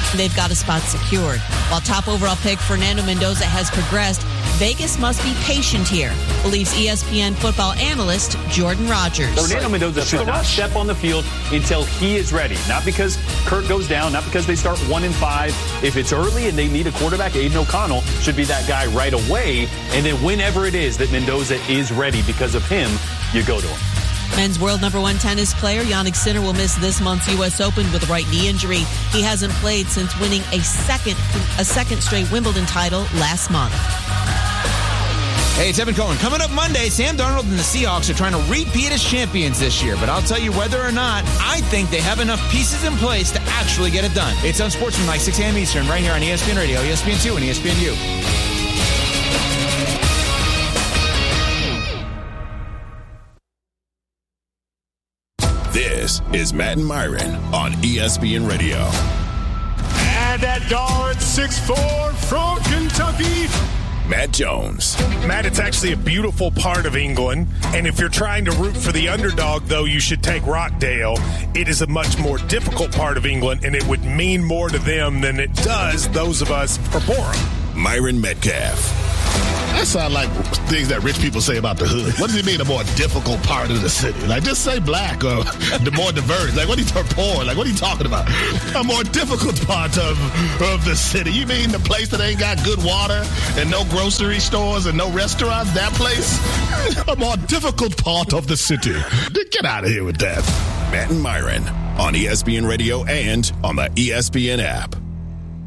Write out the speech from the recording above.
they've got a spot secured. While top overall pick Fernando Mendoza has progressed, Vegas must be patient here, believes ESPN football analyst Jordan Rogers. Fernando Mendoza should not step on the field until he is ready. Not because Kirk goes down, not because they start 1-5. If it's early and they need a quarterback, Aiden O'Connell should be that guy right away. And then whenever it is that Mendoza is ready because of him, you go to him. Men's world number 1 tennis player Jannik Sinner will miss this month's U.S. Open with a right knee injury. He hasn't played since winning a second straight Wimbledon title last month. Hey, it's Evan Cohen. Coming up Monday, Sam Darnold and the Seahawks are trying to repeat as champions this year. But I'll tell you whether or not, I think they have enough pieces in place to actually get it done. It's Unsportsmanlike, 6 a.m. Eastern, right here on ESPN Radio, ESPN2, and ESPNU. This is Matt and Myron on ESPN Radio. And that guard, 6'4", from Kentucky, Matt Jones. Matt, it's actually a beautiful part of England, and if you're trying to root for the underdog, though, you should take Rockdale. It is a much more difficult part of England, and it would mean more to them than it does those of us for Borum. Myron Metcalf. That sounds like things that rich people say about the hood. What does it mean, a more difficult part of the city? Like, just say black or the more diverse. Like, what are you talking poor? Like, what are you talking about? A more difficult part of the city. You mean the place that ain't got good water and no grocery stores and no restaurants? That place? A more difficult part of the city. Get out of here with that. Matt and Myron on ESPN Radio and on the ESPN app.